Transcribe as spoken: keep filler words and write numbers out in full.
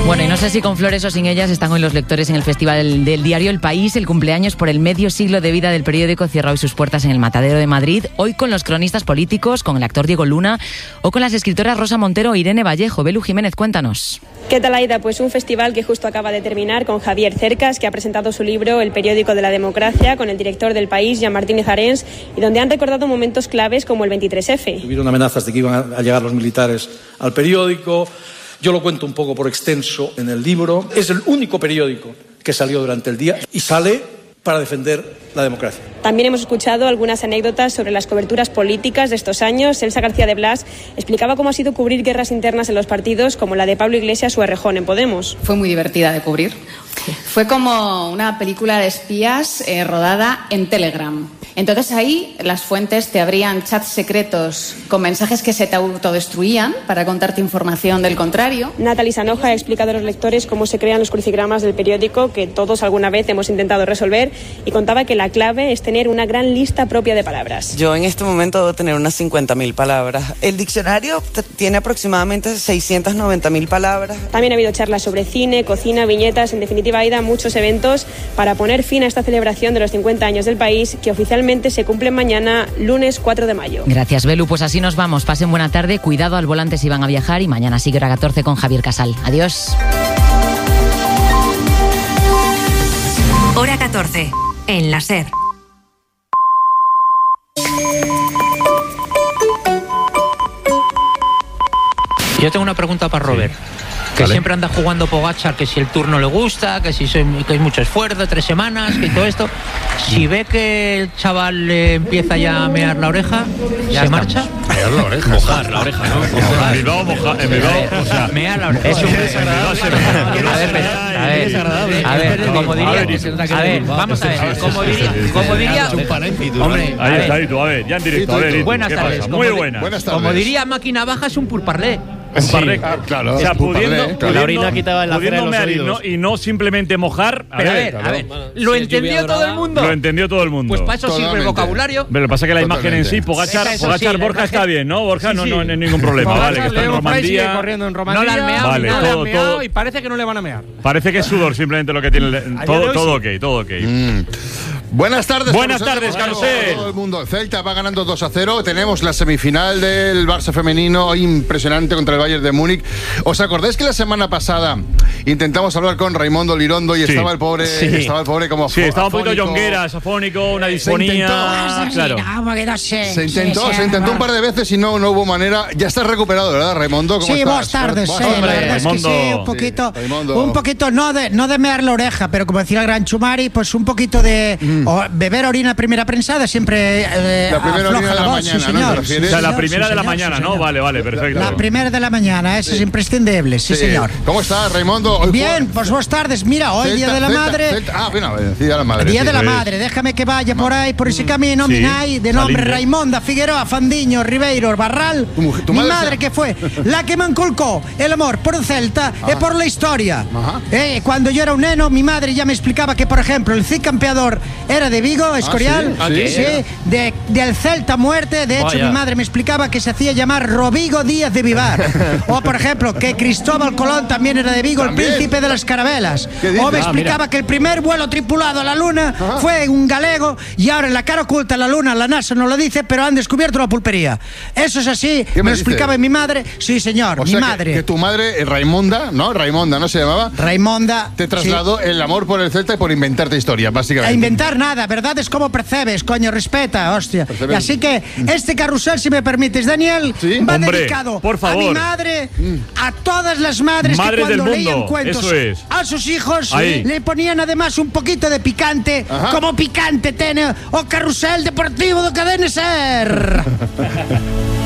Bueno, y no sé si con flores o sin ellas están hoy los lectores en el Festival del Diario El País. El cumpleaños por el medio siglo de vida del periódico cierra hoy sus puertas en el Matadero de Madrid. Hoy con los cronistas políticos, con el actor Diego Luna o con las escritoras Rosa Montero e Irene Vallejo. Belu Jiménez, cuéntanos. ¿Qué tal, Aida? Pues un festival que justo acaba de terminar con Javier Cercas, que ha presentado su libro El periódico de la democracia, con el director del País, Jean Martínez Arens, y donde han recordado momentos claves como el veintitrés efe. Hubieron amenazas de que iban a llegar los militares al periódico. Yo lo cuento un poco por extenso en el libro. Es el único periódico que salió durante el día y sale para defender la democracia. También hemos escuchado algunas anécdotas sobre las coberturas políticas de estos años. Elsa García de Blas explicaba cómo ha sido cubrir guerras internas en los partidos, como la de Pablo Iglesias o Errejón en Podemos. Fue muy divertida de cubrir. Fue como una película de espías eh, rodada en Telegram. Entonces ahí las fuentes te abrían chats secretos con mensajes que se te autodestruían para contarte información del contrario. Natalie Sanoja ha explicado a los lectores cómo se crean los crucigramas del periódico, que todos alguna vez hemos intentado resolver, y contaba que la clave es tener una gran lista propia de palabras. Yo en este momento debo tener unas cincuenta mil palabras. El diccionario t- tiene aproximadamente seiscientas noventa mil palabras. También ha habido charlas sobre cine, cocina, viñetas, en definitiva, Aida, muchos eventos para poner fin a esta celebración de los cincuenta años del País, que oficialmente se cumplen mañana, lunes cuatro de mayo. Gracias, Belu. Pues así nos vamos. Pasen buena tarde, cuidado al volante si van a viajar, y mañana sigue hora catorce con Javier Casal. Adiós. Hora catorce, en la SER. Yo tengo una pregunta para Robert. Que vale. Siempre anda jugando Pogačar, que si el Tour no le gusta, que si soy, que hay mucho esfuerzo, tres semanas, que todo esto. Si ve que el chaval le empieza ya a mear la oreja, ya ¿se estamos. marcha? Mear la oreja. Mojar la oreja, ¿no? Mojar. En Bilbao, mojar. En Bilbao, o sea, mear la oreja. Es un desagradable. A ver, a ver, como diría, a ver, vamos a ver, como diría, como diría, hombre, ahí está, ahí tú, a ver, ya en directo, a ver, buenas tardes, muy buenas. Como diría Máquina Baja, es un pulparlé. Un sí, parlé, claro. O sea, pudiendo, pudiendo, la orina quitaba la cera en los oídos. Y no, y no simplemente mojar. A Pero ver, a ver, a ver. Claro. ¿Lo si entendió todo el mundo? Lo entendió todo el mundo. Pues para eso Totalmente. sirve el vocabulario. Pero lo que pasa es que la Totalmente. imagen en sí, Pogačar, Pogačar sí, Borja está bien, ¿no? Borja sí, sí. no, no hay ningún problema. Vale, que está en Romandía. corriendo en Romandía. No la han meado, vale, no todo, la han meado todo. Y parece que no le van a mear. Parece que es sudor simplemente lo que tiene. Todo, todo ok, todo ok. Mm. Buenas tardes. Buenas tardes, Carusel. Todo el mundo. Celta va ganando dos a cero. Tenemos la semifinal del Barça femenino, impresionante, contra el Bayern de Múnich. ¿Os acordáis que la semana pasada intentamos hablar con Raimondo Lirondo y sí. estaba el pobre, sí. estaba el pobre como sí, estaba un poquito yongueras, afónico, una disfonía. Se intentó, claro. Se intentó, se intentó un par de veces y no, no hubo manera. Ya estás recuperado, ¿verdad, Raimondo? ¿Cómo sí, estás? buenas tardes. Sí, la verdad es que sí, un poquito, sí, un poquito no de no de mear la oreja, pero como decía el gran Chumari, pues un poquito de mm. o beber orina primera prensada siempre eh, la primera orina de la, la voz, mañana, sí, señor. ¿no? Sí, o sea, la señor, primera sí, de la señor, mañana, sí, ¿no? Vale, vale, perfecto. La primera de la mañana, eso sí. es imprescindible, sí, sí, señor. ¿Cómo estás, Raimondo? Hoy Bien, fue... pues buenas tardes. Mira, hoy Celta, Día de la Celta, Madre. Celta. Ah, bueno, Día de la Madre. Día sí, de la sí. Madre. Déjame que vaya por ahí, por ese camino. Sí. Minay, de nombre Salinde. Raimonda Figueroa Fandiño Ribeiro Barral. Tu, tu Mi madre, madre, se... que fue la que me inculcó el amor por el Celta y por la historia. Eh, cuando yo era un neno, mi madre ya me explicaba que, por ejemplo, el cicampeador era de Vigo, Escorial. Ah, ¿sí? Sí, sí, de, del Celta muerte. De hecho, Vaya. mi madre me explicaba que se hacía llamar Rovigo Díaz de Vivar. O, por ejemplo, que Cristóbal Colón también era de Vigo, ¿También? el príncipe de las carabelas. O me explicaba ah, que el primer vuelo tripulado a la Luna Ajá. fue un galego, y ahora en la cara oculta la Luna, la NASA no lo dice, pero han descubierto la pulpería. Eso es así, me, me lo explicaba mi madre. Sí, señor, o mi sea madre. Que, que tu madre, Raimonda, ¿no? Raimonda, ¿no se llamaba? Raimonda. Te trasladó sí. el amor por el Celta y por inventarte historia, básicamente. A inventar nada, verdad es como percebes, coño, respeta, hostia. Percebes. Así que este carrusel, si me permites, Daniel, ¿Sí? va Hombre, dedicado por favor. a mi madre, a todas las madres, madres que cuando del mundo. leían cuentos Eso es. a sus hijos Ahí. le ponían además un poquito de picante, Ajá. como picante tiene o carrusel deportivo de Cadena Ser.